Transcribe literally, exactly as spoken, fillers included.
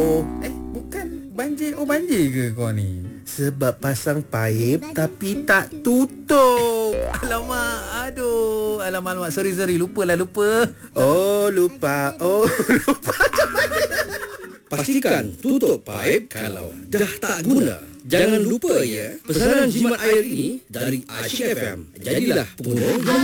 Eh, bukan banjir. Oh, banjir ke kau ni? Sebab pasang paip tapi tak tutup. Alamak, aduh. Alamak, alamak. Sorry, sorry. Lupa lah, lupa. Oh, lupa. Oh, lupa. Pastikan tutup paip kalau dah tak guna. Jangan lupa ya, pesanan jimat air ini dari Asyik F M. Jadilah pengguna yang